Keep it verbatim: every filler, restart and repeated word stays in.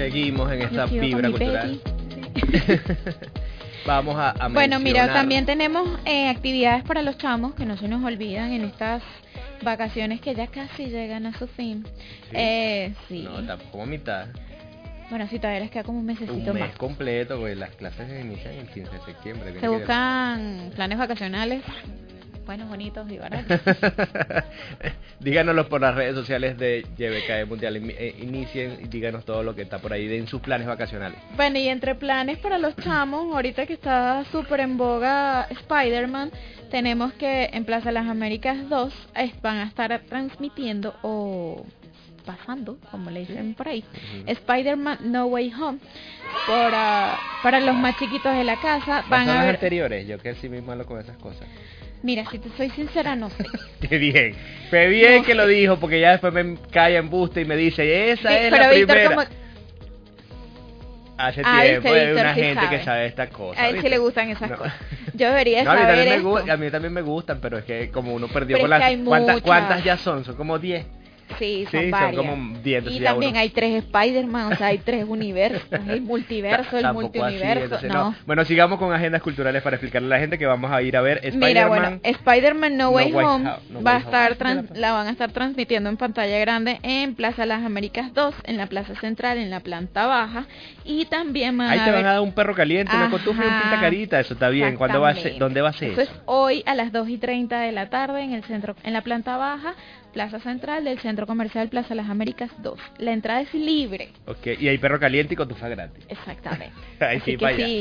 seguimos en esta Yo sigo vibra con mi cultural. baby. Vamos a, a Bueno, mira, mencionar- también tenemos eh, actividades para los chamos que no se nos olvidan en estas vacaciones que ya casi llegan a su fin. ¿Sí? Eh, sí. No, tampoco mitad. Bueno, sí, todavía les queda como un mesecito Un mes más. completo, porque las clases inician el quince de septiembre. Se Tiene que- buscan planes vacacionales buenos, bonitos y baratos. Díganoslo por las redes sociales de Y B K E Mundial. Ini- eh, Inicien y díganos todo lo que está por ahí en sus planes vacacionales. Bueno, y entre planes para los chamos, ahorita que está súper en boga Spider-Man, tenemos que en Plaza Las Américas dos es- van a estar transmitiendo o pasando, como le dicen por ahí, Ujú. Spider-Man No Way Home. Por, ah, para los más chiquitos de la casa, ¿No van son a las ver... anteriores? Yo que sí muy malo con esas cosas. Mira, si te soy sincera, no sé. Qué bien. Qué bien No que sé. lo dijo, porque ya después me cae en buste y me dice, esa Sí, es pero la Víctor, primera. como... Hace Ah, tiempo viste, hay Víctor una sí gente sabe. que sabe estas cosas. A él sí ¿viste? le gustan esas No. cosas. Yo debería No, a, mí saber también me esto. gu- a mí también me gustan, pero es que como uno perdió Pero con es que las... hay ¿cuántas, muchas. ¿Cuántas ya son? Son como diez. Sí, Sí, son son varias. como diez, entonces Y ya también uno- hay tres Spider-Man, o sea, hay tres universos, el multiverso, el Tampoco así, multiuniverso, entonces no. no. Bueno, sigamos con agendas culturales para explicarle a la gente que vamos a ir a ver Spider-Man. Mira, bueno, Spider-Man No, No Way Way Home Ho- No va a Way Home. estar Ah, trans- sí, la van a estar transmitiendo en pantalla grande en Plaza Las Américas dos, en la Plaza Central, en la planta baja, y también van Ahí a te van ver- a dar un perro caliente, una cotufa y un Ajá, pintacarita, eso está bien. ¿Cuándo va a ser? exactamente. ¿Dónde va a ser Eso eso? es hoy a las dos y treinta de la tarde en el centro, en la planta baja, Plaza Central del Centro Comercial Plaza Las Américas dos. La entrada es libre. Ok, y hay perro caliente y cotufa gratis. Exactamente. Ahí Así sí, que vaya. sí,